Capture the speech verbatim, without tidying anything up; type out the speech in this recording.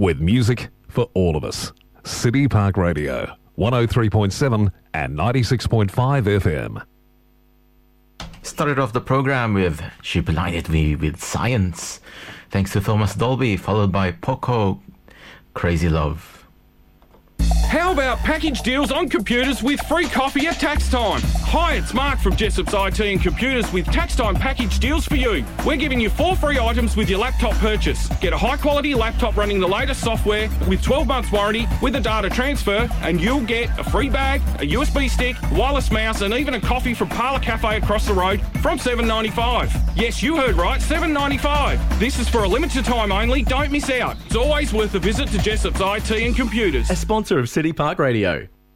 with music for all of us. City Park Radio, one oh three point seven and ninety-six point five F M. Started off the program with She Blinded Me with Science, thanks to Thomas Dolby, followed by Poco, Crazy Love. How about package deals on computers with free coffee at tax time? Hi, it's Mark from Jessop's I T and Computers with tax time package deals for you. We're giving you four free items with your laptop purchase. Get a high quality laptop running the latest software with twelve months warranty with a data transfer, and you'll get a free bag, a U S B stick, wireless mouse, and even a coffee from Parlour Cafe across the road from seven dollars ninety-five. Yes, you heard right, seven dollars ninety-five. This is for a limited time only. Don't miss out. It's always worth a visit to Jessop's I T and Computers. A sponsor of City Park Radio.